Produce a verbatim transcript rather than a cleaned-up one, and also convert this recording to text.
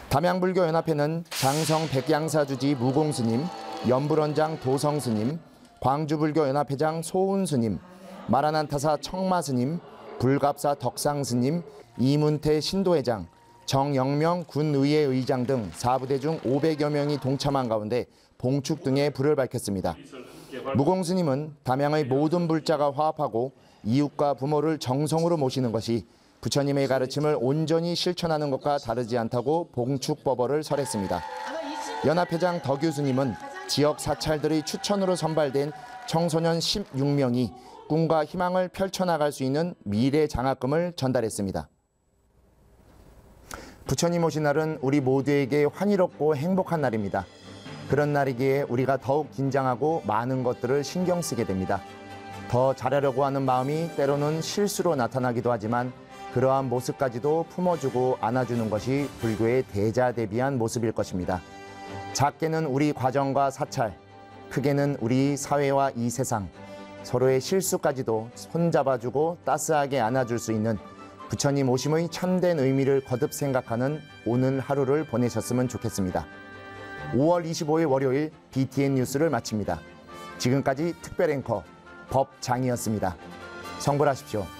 담양불교연합회는 장성 백양사주지 무공스님, 연불원장 도성스님, 광주불교연합회장 소운스님, 마라난타사 청마스님, 불갑사 덕상스님, 이문태 신도회장, 정영명 군의회의장 등 사부대 중 오백여 명이 동참한 가운데 봉축 등의 불을 밝혔습니다. 무공스님은 담양의 모든 불자가 화합하고 이웃과 부모를 정성으로 모시는 것이 부처님의 가르침을 온전히 실천하는 것과 다르지 않다고 봉축법어를 설했습니다. 연합회장 덕유스님은 지역 사찰들의 추천으로 선발된 청소년 십육 명이 꿈과 희망을 펼쳐나갈 수 있는 미래 장학금을 전달했습니다. 부처님 오신 날은 우리 모두에게 환희롭고 행복한 날입니다. 그런 날이기에 우리가 더욱 긴장하고 많은 것들을 신경 쓰게 됩니다. 더 잘하려고 하는 마음이 때로는 실수로 나타나기도 하지만 그러한 모습까지도 품어주고 안아주는 것이 불교의 대자대비한 모습일 것입니다. 작게는 우리 과정과 사찰, 크게는 우리 사회와 이 세상, 서로의 실수까지도 손잡아주고 따스하게 안아줄 수 있는 부처님 오심의 참된 의미를 거듭 생각하는 오늘 하루를 보내셨으면 좋겠습니다. 오월 이십오일 월요일 비티엔 뉴스를 마칩니다. 지금까지 특별 앵커 법장이었습니다. 성불하십시오.